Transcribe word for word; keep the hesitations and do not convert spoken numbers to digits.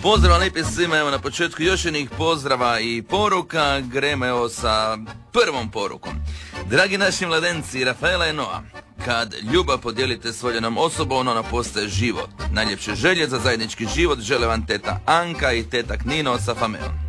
Pozdrav lijepi svima, evo na početku još jednih pozdrava i poruka. Gremo evo sa prvom porukom. Dragi naši mladenci, Rafaela i Noa, kad ljubav podijelite s voljenom osobom, ona postaje život. Najljepše želje za zajednički život žele vam teta Anka i teta Knino sa Fameon.